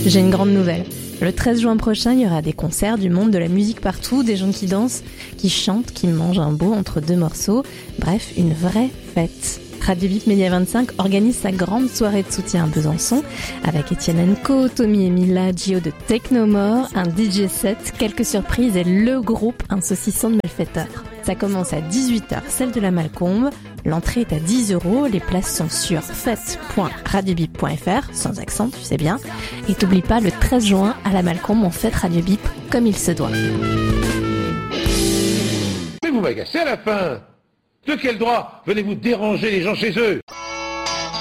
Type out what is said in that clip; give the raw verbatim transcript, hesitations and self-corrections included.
J'ai une grande nouvelle. Le treize juin prochain, il y aura des concerts, du monde de la musique partout, des gens qui dansent, qui chantent, qui mangent un bout entre deux morceaux. Bref, une vraie fête. Radio Bip Média vingt-cinq organise sa grande soirée de soutien à Besançon avec Etienne Co, Tommy et Mila, Gio de Technomore, un D J set, quelques surprises et le groupe Un saucisson de malfaiteurs. Ça commence à dix-huit heures, celle de la Malcombe. L'entrée est à dix euros, les places sont sur fête point radiobip point f r, sans accent, tu sais bien. Et t'oublie pas, le treize juin, à la Malcombe, on fête Radio Bip comme il se doit. Mais vous m'agacez à la fin. De quel droit venez-vous déranger les gens chez eux?